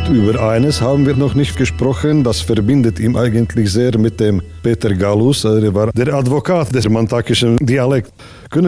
über eines haben wir noch nicht gesprochen, das verbindet ihn eigentlich sehr mit dem Peter Gallus, er war der Advokat des mantakischen Dialekts.